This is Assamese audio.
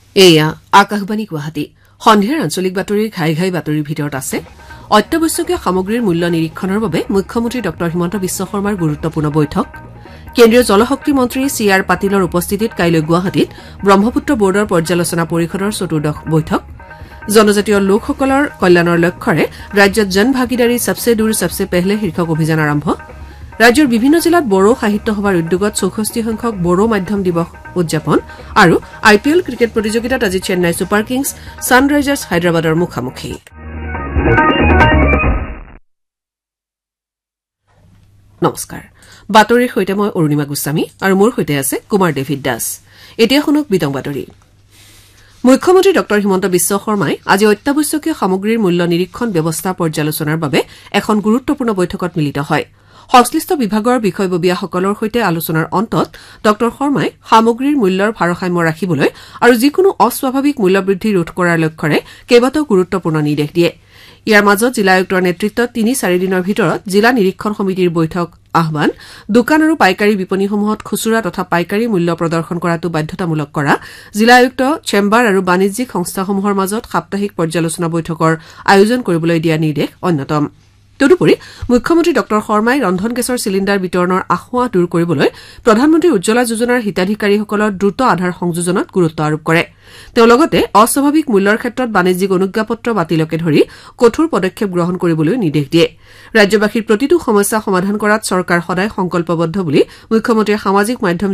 এয়া আকাশবাণী গুৱাহাটী সন্ধিয়াৰ আঞ্চলিক বাতৰিৰ ঘাই ঘাই বাতৰিৰ ভিতৰত আছে অত্যাৱশ্যকীয় সামগ্ৰীৰ মূল্য নিৰীক্ষণৰ বাবে মুখ্যমন্ত্ৰী ডঃ হিমন্ত বিশ্ব শৰ্মাৰ গুৰুত্বপূৰ্ণ বৈঠক কেন্দ্ৰীয় জলশক্তি মন্ত্ৰী চি আৰ পাটিলৰ উপস্থিতিত কাইলৈ গুৱাহাটীত ব্ৰহ্মপুত্ৰ বোৰ্ডৰ পৰ্যালোচনা পৰিষদৰ চতুৰ্দশ বৈঠক জনজাতীয় লোকসকলৰ কল্যাণৰ লক্ষ্যৰে ৰাজ্যত জনভাগিদাৰী সবসে দূৰ সবসে পেহলে শীৰ্ষক অভিযান আৰম্ভ ৰাজ্যৰ বিভিন্ন জিলাত বড়ো সাহিত্য সভাৰ উদ্যোগত 64 সংখ্যক বড়ো মাধ্যম দিৱস উদযাপন আৰু আইপিএল ক্ৰিকেট প্ৰতিযোগিতাত আজি চেন্নাই ছুপাৰ কিংছ ছানৰাইজাৰ্ছ হায়দৰাবাদৰ মুখামুখি নমস্কাৰ বাতৰিৰ সৈতে মই অৰুণিমা গোস্বামী আৰু মোৰ সৈতে আছে কুমাৰ ডেভিড দাস এতিয়া শুনক বিতং বাতৰি মুখ্যমন্ত্ৰী ডঃ হিমন্ত বিশ্ব শৰ্মাই আজি অত্যাৱশ্যকীয় সামগ্ৰীৰ মূল্য নিৰীক্ষণ ব্যৱস্থা পৰ্যালোচনাৰ বাবে এখন গুৰুত্বপূৰ্ণ বৈঠকত মিলিত হয় সংশ্লিষ্ট বিভাগৰ বিষয়ববীয়াসকলৰ সৈতে আলোচনাৰ অন্তত ডঃ শৰ্মাই সামগ্ৰীৰ মূল্যৰ ভাৰসাম্য ৰাখিবলৈ আৰু যিকোনো অস্বাভাৱিক মূল্যবৃদ্ধি ৰোধ কৰাৰ লক্ষ্যৰে কেইবাটাও গুৰুত্বপূৰ্ণ নিৰ্দেশ দিয়ে ইয়াৰ মাজত জিলা আয়ুক্তৰ নেতৃত্বত ৩-৪ দিনৰ ভিতৰত জিলা নিৰীক্ষণ সমিতিৰ বৈঠক আহ্বান দোকান আৰু পাইকাৰী বিপণীসমূহত খুচুৰা তথা পাইকাৰী মূল্য প্ৰদৰ্শন কৰাটো বাধ্যতামূলক কৰা জিলা আয়ুক্ত চেম্বাৰ আৰু বাণিজ্যিক সংস্থাসমূহৰ মাজত সাপ্তাহিক পৰ্যালোচনা বৈঠকৰ আয়োজন কৰিবলৈ দিয়া নিৰ্দেশ অন্যতম তদুপৰি মুখ্যমন্ত্ৰী ডঃ শৰ্মাই ৰন্ধন গেছৰ চিলিণ্ডাৰ বিতৰণৰ আখোৱা দূৰ কৰিবলৈ প্ৰধানমন্ত্ৰী উজ্জ্বলা যোজনাৰ হিতাধিকাৰীসকলৰ দ্ৰুত আধাৰ সংযোজনত গুৰুত্ব আৰোপ কৰে তেওঁ লগতে অস্বাভাৱিক মূল্যৰ ক্ষেত্ৰত বাণিজ্যিক অনুজ্ঞাপত্ৰ বাতিলকে ধৰি কঠোৰ পদক্ষেপ গ্ৰহণ কৰিবলৈ নিৰ্দেশ দিয়ে ৰাজ্যবাসীৰ প্ৰতিটো সমস্যা সমাধান কৰাত চৰকাৰ সদায় সংকল্পবদ্ধ বুলি মুখ্যমন্ত্ৰীয়ে সামাজিক মাধ্যম